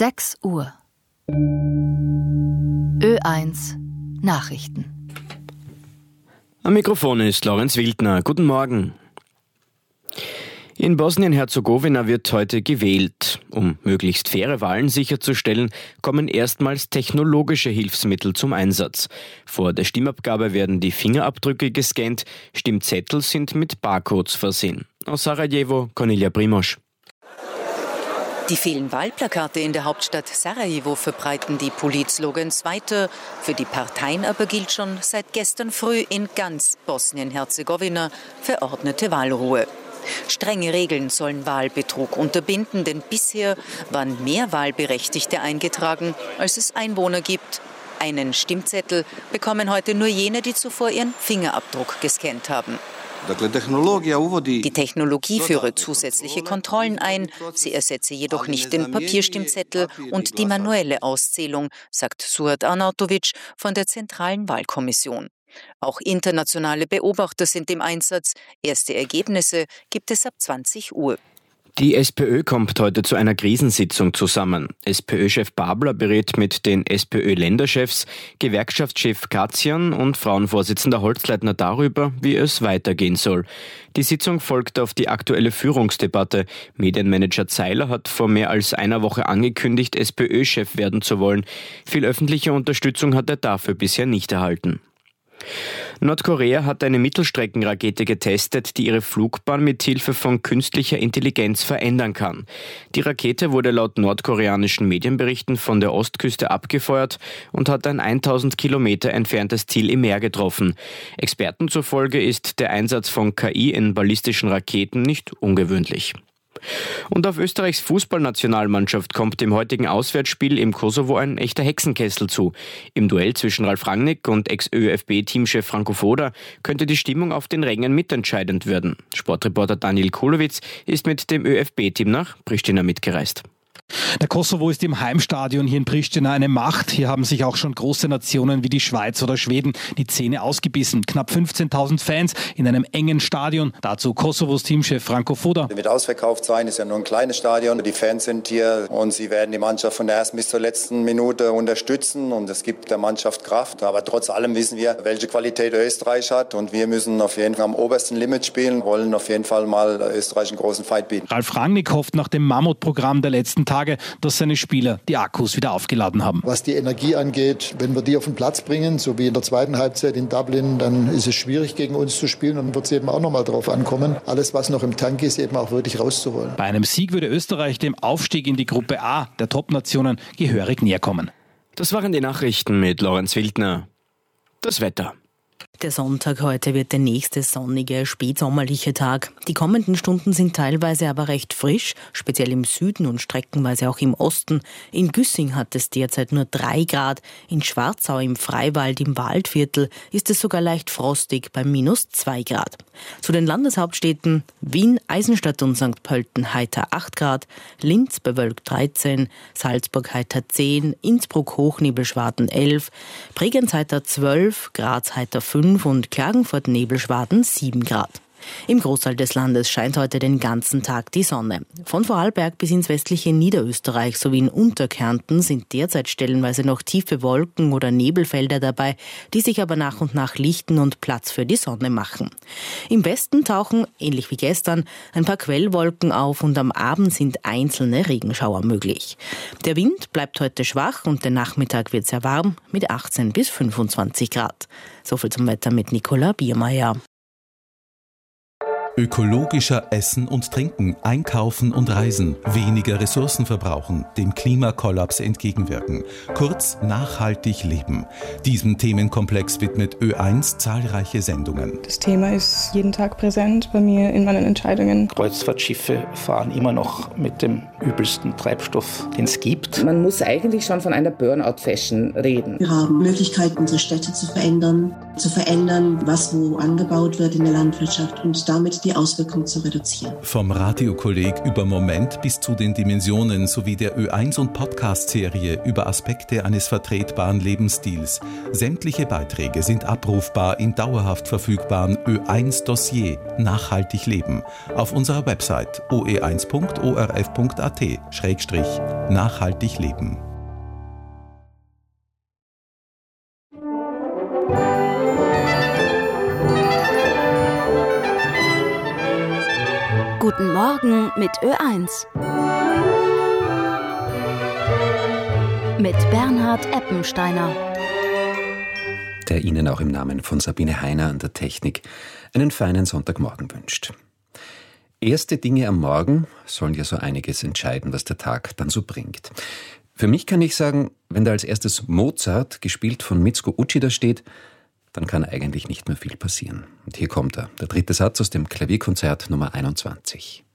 6 Uhr. Ö1 Nachrichten. Am Mikrofon ist Lorenz Wildner. Guten Morgen. In Bosnien-Herzegowina wird heute gewählt. Um möglichst faire Wahlen sicherzustellen, kommen erstmals technologische Hilfsmittel zum Einsatz. Vor der Stimmabgabe werden die Fingerabdrücke gescannt, Stimmzettel sind mit Barcodes versehen. Aus Sarajevo, Cornelia Primosch. Die vielen Wahlplakate in der Hauptstadt Sarajevo verbreiten die Politslogans weiter. Für die Parteien aber gilt schon seit gestern früh in ganz Bosnien-Herzegowina verordnete Wahlruhe. Strenge Regeln sollen Wahlbetrug unterbinden, denn bisher waren mehr Wahlberechtigte eingetragen, als es Einwohner gibt. Einen Stimmzettel bekommen heute nur jene, die zuvor ihren Fingerabdruck gescannt haben. Die Technologie führe zusätzliche Kontrollen ein, sie ersetze jedoch nicht den Papierstimmzettel und die manuelle Auszählung, sagt Suat Arnautovic von der Zentralen Wahlkommission. Auch internationale Beobachter sind im Einsatz. Erste Ergebnisse gibt es ab 20 Uhr. Die SPÖ kommt heute zu einer Krisensitzung zusammen. SPÖ-Chef Babler berät mit den SPÖ-Länderchefs, Gewerkschaftschef Katian und Frauenvorsitzender Holzleitner darüber, wie es weitergehen soll. Die Sitzung folgt auf die aktuelle Führungsdebatte. Medienmanager Zeiler hat vor mehr als einer Woche angekündigt, SPÖ-Chef werden zu wollen. Viel öffentliche Unterstützung hat er dafür bisher nicht erhalten. Nordkorea hat eine Mittelstreckenrakete getestet, die ihre Flugbahn mit Hilfe von künstlicher Intelligenz verändern kann. Die Rakete wurde laut nordkoreanischen Medienberichten von der Ostküste abgefeuert und hat ein 1000 Kilometer entferntes Ziel im Meer getroffen. Experten zufolge ist der Einsatz von KI in ballistischen Raketen nicht ungewöhnlich. Und auf Österreichs Fußballnationalmannschaft kommt dem heutigen Auswärtsspiel im Kosovo ein echter Hexenkessel zu. Im Duell zwischen Ralf Rangnick und Ex-ÖFB-Teamchef Franco Foda könnte die Stimmung auf den Rängen mitentscheidend werden. Sportreporter Daniel Kulowitz ist mit dem ÖFB-Team nach Pristina mitgereist. Der Kosovo ist im Heimstadion hier in Pristina eine Macht. Hier haben sich auch schon große Nationen wie die Schweiz oder Schweden die Zähne ausgebissen. Knapp 15.000 Fans in einem engen Stadion. Dazu Kosovos Teamchef Franco Foda. Mit ausverkauft sein ist ja nur ein kleines Stadion. Die Fans sind hier und sie werden die Mannschaft von der ersten bis zur letzten Minute unterstützen und es gibt der Mannschaft Kraft. Aber trotz allem wissen wir, welche Qualität Österreich hat und wir müssen auf jeden Fall am obersten Limit spielen, wollen auf jeden Fall mal Österreich einen großen Fight bieten. Ralf Rangnick hofft nach dem Mammutprogramm der letzten Tage, dass seine Spieler die Akkus wieder aufgeladen haben. Was die Energie angeht, wenn wir die auf den Platz bringen, so wie in der zweiten Halbzeit in Dublin, dann ist es schwierig gegen uns zu spielen und dann wird es eben auch nochmal drauf ankommen, alles was noch im Tank ist, eben auch wirklich rauszuholen. Bei einem Sieg würde Österreich dem Aufstieg in die Gruppe A der Top-Nationen gehörig näher kommen. Das waren die Nachrichten mit Lorenz Wildner. Das Wetter. Der Sonntag heute wird der nächste sonnige, spätsommerliche Tag. Die kommenden Stunden sind teilweise aber recht frisch, speziell im Süden und streckenweise auch im Osten. In Güssing hat es derzeit nur 3 Grad. In Schwarzau im Freiwald im Waldviertel ist es sogar leicht frostig bei -2 Grad. Zu den Landeshauptstädten Wien, Eisenstadt und St. Pölten heiter 8 Grad, Linz bewölkt 13, Salzburg heiter 10, Innsbruck Hochnebelschwaden 11, Bregenz heiter 12, Graz heiter 5 und Klagenfurt Nebelschwaden 7 Grad. Im Großteil des Landes scheint heute den ganzen Tag die Sonne. Von Vorarlberg bis ins westliche Niederösterreich sowie in Unterkärnten sind derzeit stellenweise noch tiefe Wolken oder Nebelfelder dabei, die sich aber nach und nach lichten und Platz für die Sonne machen. Im Westen tauchen, ähnlich wie gestern, ein paar Quellwolken auf und am Abend sind einzelne Regenschauer möglich. Der Wind bleibt heute schwach und der Nachmittag wird sehr warm mit 18 bis 25 Grad. Soviel zum Wetter mit Nicola Biermeier. Ökologischer Essen und Trinken, Einkaufen und Reisen, weniger Ressourcen verbrauchen, dem Klimakollaps entgegenwirken. Kurz, nachhaltig leben. Diesem Themenkomplex widmet Ö1 zahlreiche Sendungen. Das Thema ist jeden Tag präsent bei mir in meinen Entscheidungen. Kreuzfahrtschiffe fahren immer noch mit dem übelsten Treibstoff, den es gibt. Man muss eigentlich schon von einer Burnout-Fashion reden. Wir haben Möglichkeiten, unsere Städte zu verändern. zu verändern, was wo angebaut wird in der Landwirtschaft und damit die Auswirkungen zu reduzieren. Vom Radiokolleg über Moment bis zu den Dimensionen sowie der Ö1 und Podcast-Serie über Aspekte eines vertretbaren Lebensstils. Sämtliche Beiträge sind abrufbar im dauerhaft verfügbaren Ö1-Dossier Nachhaltig Leben auf unserer Website oe1.orf.at/nachhaltig leben. Guten Morgen mit Ö1. Mit Bernhard Eppensteiner. Der Ihnen auch im Namen von Sabine Heiner an der Technik einen feinen Sonntagmorgen wünscht. Erste Dinge am Morgen sollen ja so einiges entscheiden, was der Tag dann so bringt. Für mich kann ich sagen, wenn da als erstes Mozart, gespielt von Mitsuko Uchida, steht, dann kann eigentlich nicht mehr viel passieren. Und hier kommt er, der dritte Satz aus dem Klavierkonzert Nummer 21.